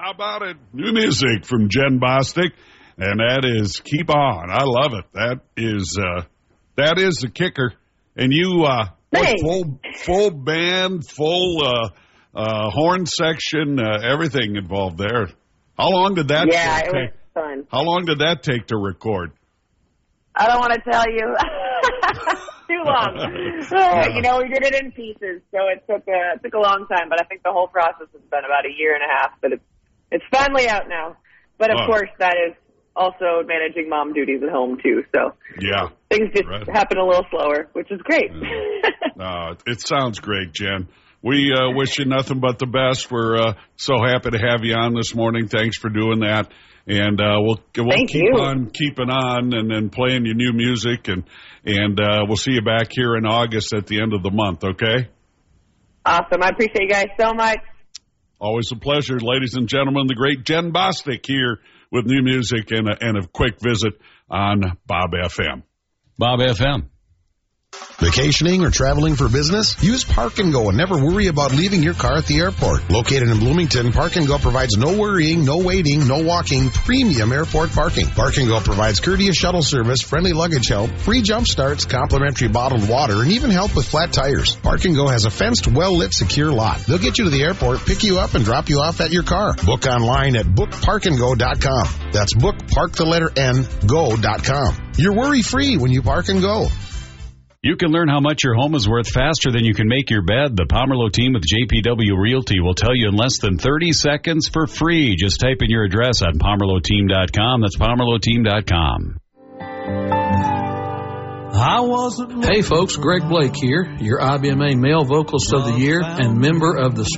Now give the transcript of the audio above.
How about it? New music from Jen Bostic, and that is Keep On. I love it. That is the kicker. And you, full band, full horn section, everything involved there. How long did that take? Yeah, it was fun. How long did that take to record? I don't want to tell you. Too long. We did it in pieces, so it took a long time, but I think the whole process has been about a year and a half, but it's finally out now. But of course, that is also managing mom duties at home too, so yeah, things just happen a little slower, which is great. It sounds great, Jen. We wish you nothing but the best. We're so happy to have you on this morning. Thanks for doing that. And we'll keep on keeping on and then playing your new music, and we'll see you back here in August at the end of the month, okay? Awesome. I appreciate you guys so much. Always a pleasure, ladies and gentlemen. The great Jen Bostic here with new music and a quick visit on Bob FM. Bob FM. Vacationing or traveling for business? Use Park and Go and never worry about leaving your car at the airport. Located in Bloomington, Park and Go provides no worrying, no waiting, no walking, premium airport parking. Park and Go provides courteous shuttle service, friendly luggage help, free jump starts, complimentary bottled water, and even help with flat tires. Park and Go has a fenced, well-lit, secure lot. They'll get you to the airport, pick you up, and drop you off at your car. Book online at bookparkandgo.com. That's bookpark.go.com. You're worry-free when you Park and Go. You can learn how much your home is worth faster than you can make your bed. The Pomerleau team with JPW Realty will tell you in less than 30 seconds for free. Just type in your address on PomerleauTeam.com. That's PomerleauTeam.com. Hey folks, Greg Blake here, your IBMA Male Vocalist of the Year and member of the